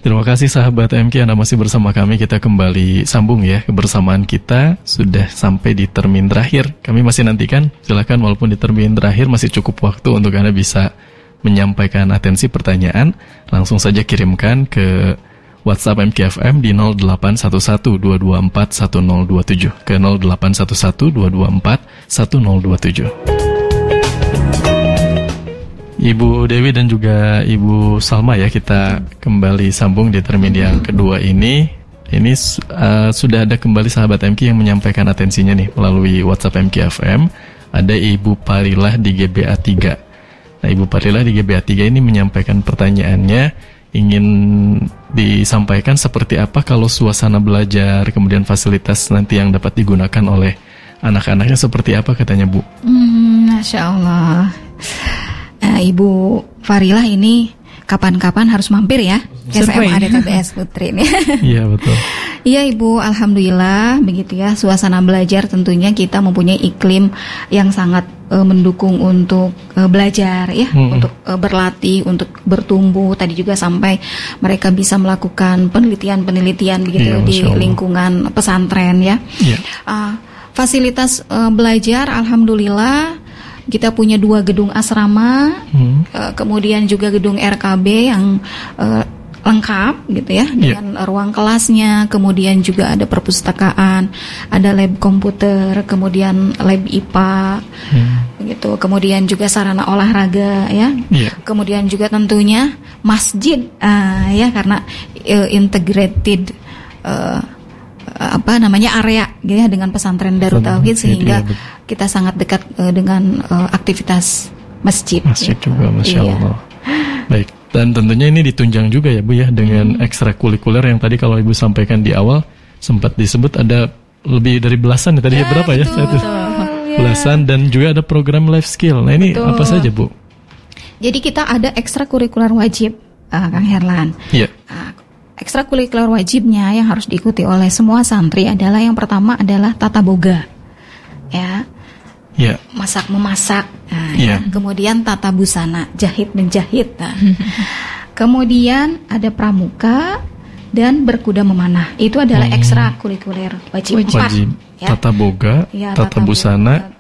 Terima kasih sahabat MK, Anda masih bersama kami. Kita kembali sambung ya. Kebersamaan kita sudah sampai di termin terakhir. Kami masih nantikan, silakan walaupun di termin terakhir masih cukup waktu untuk Anda bisa menyampaikan atensi pertanyaan. Langsung saja kirimkan ke WhatsApp MKFM di 0811-224-1027 ke 0811-224-1027. Ibu Dewi dan juga Ibu Salma ya, kita kembali sambung di termin yang kedua ini. Ini sudah ada kembali sahabat MK yang menyampaikan atensinya nih melalui WhatsApp MKFM. Ada Ibu Parilah di GBA 3. Nah, Ibu Parilah di GBA 3 ini menyampaikan pertanyaannya, ingin disampaikan seperti apa kalau suasana belajar, kemudian fasilitas nanti yang dapat digunakan oleh anak-anaknya seperti apa katanya Bu. Masya Allah. Ibu Farilah ini kapan-kapan harus mampir ya ke SMA DTBS Putri ini. Iya betul. Iya Ibu, alhamdulillah begitu ya. Suasana belajar tentunya kita mempunyai iklim yang sangat mendukung untuk belajar ya, untuk berlatih, untuk bertumbuh. Tadi juga sampai mereka bisa melakukan penelitian-penelitian begitu di lingkungan pesantren ya. Fasilitas belajar alhamdulillah. Kita punya 2 gedung asrama, kemudian juga gedung RKB yang lengkap gitu ya, dengan ruang kelasnya, kemudian juga ada perpustakaan, ada lab komputer, kemudian lab IPA, gitu, kemudian juga sarana olahraga ya, kemudian juga tentunya masjid, ya karena integrated area gitu ya dengan pesantren Darut Tauhid, sehingga kita sangat dekat dengan aktivitas masjid. Masjid juga, Masya Allah. Baik, dan tentunya ini ditunjang juga ya Bu ya dengan ekstrakurikuler yang tadi kalau Ibu sampaikan di awal sempat disebut ada lebih dari belasan ya tadi ya, berapa ya? Belasan, dan juga ada program life skill. Nah ini apa saja Bu? Jadi kita ada ekstrakurikuler wajib, Kang Herlan. Iya. Ekstrakurikuler wajibnya yang harus diikuti oleh semua santri adalah yang pertama adalah tata boga, ya, masak memasak, ya. Kemudian tata busana, jahit menjahit, kemudian ada pramuka dan berkuda memanah. Itu adalah ekstrakurikuler wajib. Ya. Tata boga, tata busana,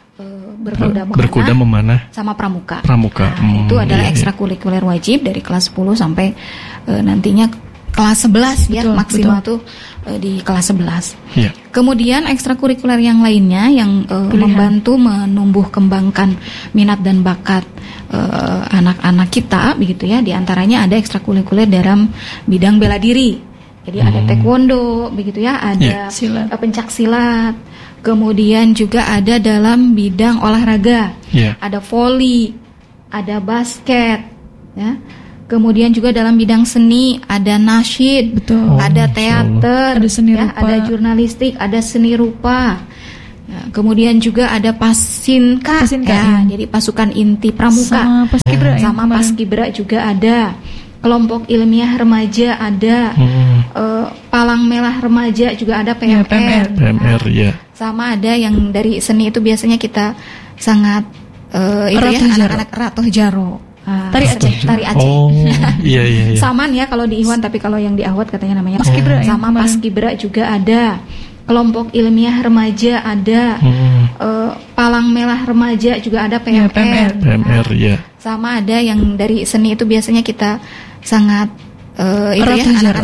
berkuda memanah, sama pramuka. Itu adalah ekstrakurikuler wajib dari kelas 10 sampai nantinya kelas 11 ya, maksimal tuh di kelas 11. Kemudian ekstrakurikuler yang lainnya yang membantu menumbuh kembangkan minat dan bakat anak-anak kita begitu ya. Di antaranya ada ekstrakurikuler dalam bidang bela diri. Jadi ada taekwondo begitu ya, ada pencak silat. Kemudian juga ada dalam bidang olahraga. Ada voli, ada basket ya. Kemudian juga dalam bidang seni ada nasyid, ada teater, ada seni rupa, ada jurnalistik, ada seni rupa. Ya, kemudian juga ada pasinka ya, jadi pasukan inti pramuka. Sama paskibra juga ada. Kelompok ilmiah remaja ada. Palang merah remaja juga ada, PMR. Sama ada yang dari seni itu biasanya kita sangat anak-anak Ratoh Jaro. Tari Aceh. Iya. Saman ya kalau di Ikhwan, tapi kalau yang di Ahwat katanya namanya Paskibra. Sama Paskibra juga ada. Kelompok ilmiah remaja ada. Palang merah remaja juga ada, PMR. Iya. Sama ada yang dari seni itu biasanya kita sangat anak-anak